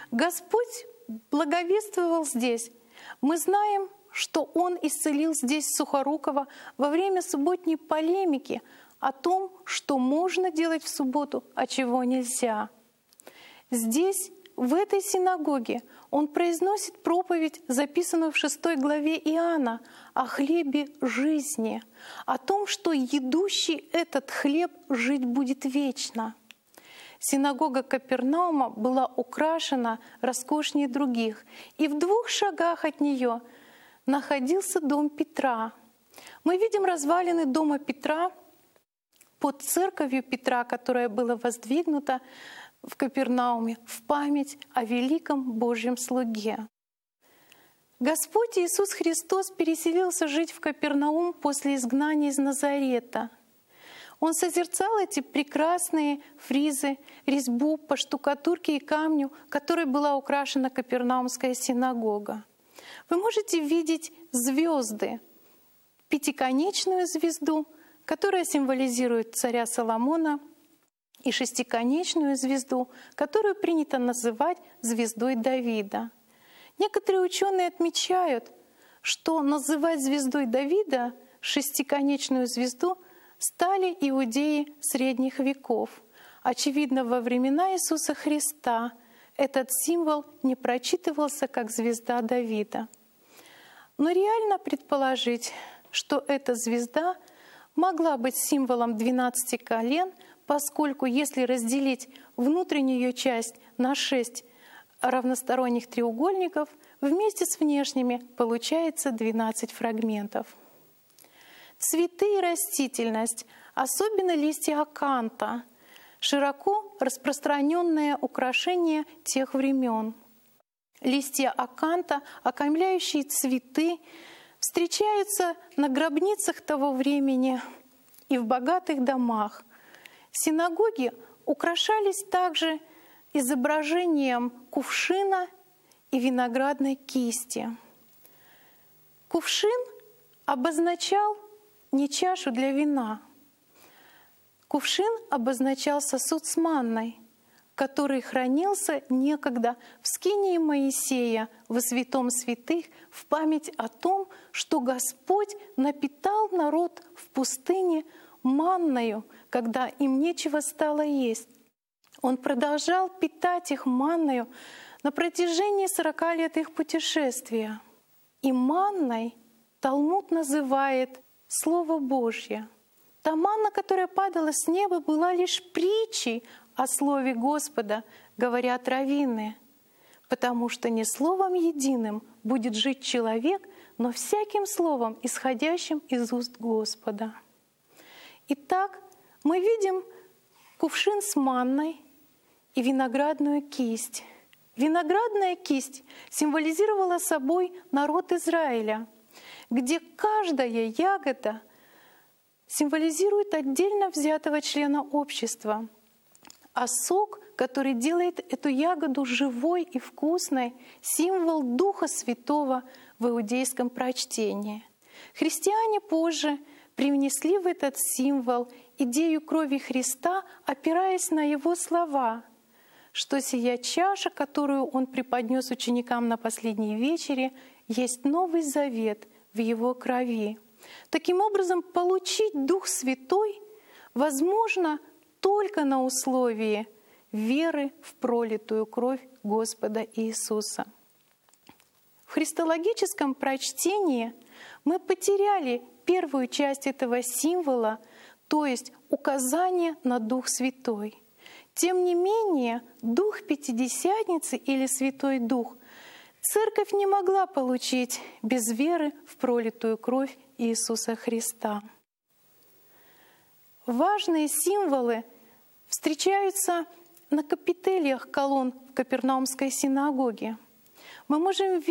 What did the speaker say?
Господь благовествовал здесь. Мы знаем, что Он исцелил здесь Сухорукова во время субботней полемики о том, что можно делать в субботу, а чего нельзя. Здесь, в этой синагоге, Он произносит проповедь, записанную в 6 главе Иоанна, о хлебе жизни, о том, что едущий этот хлеб жить будет вечно. Синагога Капернаума была украшена роскошнее других, и в 2 шагах от нее находился дом Петра. Мы видим развалины дома Петра под церковью Петра, которая была воздвигнута в Капернауме в память о великом Божьем слуге. Господь Иисус Христос переселился жить в Капернаум после изгнания из Назарета. Он созерцал эти прекрасные фризы, резьбу по штукатурке и камню, которой была украшена Капернаумская синагога. Вы можете видеть звезды, пятиконечную звезду, которая символизирует царя Соломона, и шестиконечную звезду, которую принято называть звездой Давида. Некоторые ученые отмечают, что называть звездой Давида шестиконечную звезду стали иудеи средних веков. Очевидно, во времена Иисуса Христа этот символ не прочитывался как звезда Давида. Но реально предположить, что эта звезда могла быть символом 12 колен, поскольку если разделить внутреннюю ее часть на 6 равносторонних треугольников, вместе с внешними получается 12 фрагментов. Цветы и растительность, особенно листья аканта, широко распространенное украшение тех времен. Листья аканта, окаймляющие цветы, встречаются на гробницах того времени и в богатых домах. Синагоги украшались также изображением кувшина и виноградной кисти. Кувшин обозначал не чашу для вина. Кувшин обозначал сосуд с манной, который хранился некогда в скинии Моисея во святом святых в память о том, что Господь напитал народ в пустыне манною, когда им нечего стало есть. Он продолжал питать их манною на протяжении 40 лет их путешествия. И манной Талмуд называет Слово Божье. Та манна, которая падала с неба, была лишь притчей о Слове Господа, говорят раввины, потому что не словом единым будет жить человек, но всяким словом, исходящим из уст Господа. Итак, мы видим кувшин с манной и виноградную кисть. Виноградная кисть символизировала собой народ Израиля, где каждая ягода символизирует отдельно взятого члена общества, а сок, который делает эту ягоду живой и вкусной, символ Духа Святого в иудейском прочтении. Христиане позже привнесли в этот символ идею крови Христа, опираясь на Его слова, что сия чаша, которую Он преподнес ученикам на последней вечере, есть новый завет в Его крови. Таким образом, получить Дух Святой возможно только на условии веры в пролитую кровь Господа Иисуса. В христологическом прочтении мы потеряли первую часть этого символа, то есть указание на Дух Святой. Тем не менее, Дух Пятидесятницы или Святой Дух Церковь не могла получить без веры в пролитую кровь Иисуса Христа. Важные символы встречаются на капителиях колонн в Капернаумской синагоге. Мы можем